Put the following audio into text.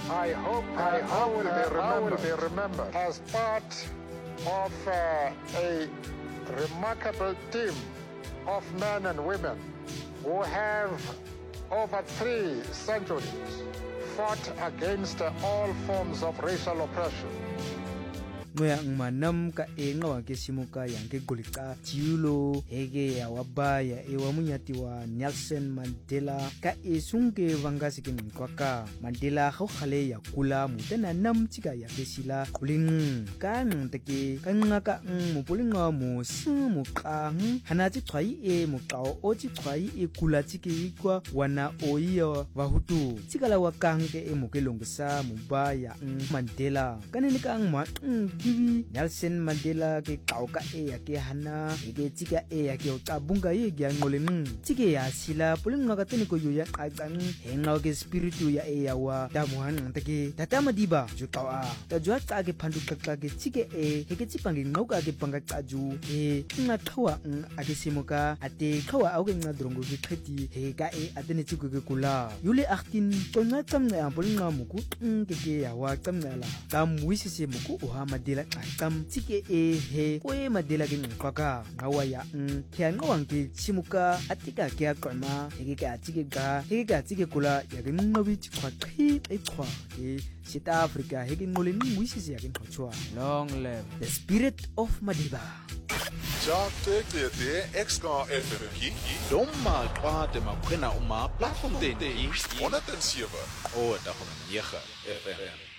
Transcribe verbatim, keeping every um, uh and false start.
I hope I, I, will, uh, be I will be remembered as part of uh, a remarkable team of men and women who have over three centuries fought against all forms of racial oppression. Ngoya ngmanam ka enga wa ke simuka yang ke golika jiulo hege ya wabaya e wa munyati wa Nelson Mandela ka esunke vangasi ke nkwaka Mandela go khale ya kula mutena nam tsika ya ke sila kuling ka nteke ka ngaka mo polinga mo simu ka hana tsi tshwai e mo kao o tsi tshwai e kula tsike ikwa wana oiya wa hutu tsikala wa kanke e mo ke longsa mubaya Mandela kanene ka ngma Kiwi Nelson Mandela ke kauka e ya ke hana e ke tsika e ya ke o tabunga ye ke ngoleng tsike ya sila pulinga ka tene ko yo ya qaqang henga ke spiritu ya e ya wa damuhan ntake tata madiba jo tawa ta jo ta ke phandu qaqqa ke tsike e ke tsipangi ngoka ke panga qaju e nga qhawa a ke simoka ate qhawa a ke nga drongo ke qheti he ka e atene tsiku ke kula yule eighteen tsona tsamna ya pulinga muku ke ke ya wa tsamnala ta muisise muku o ha Mandela kam tsike e he ko e Mandela ke nqaka ngawa ya n ke ngawang ke chimuka atika ke aqama ke ke atike ga ke ke atike kula ya ke nqobi tshwa qhi e tshwa ke South Africa he ke ngole ngwisisi ya ke nqotshwa long live the spirit of Madiba. Ja teke te Exka F M ki Doma kwa te makwena uma platform te honderd en sewe o da negen F M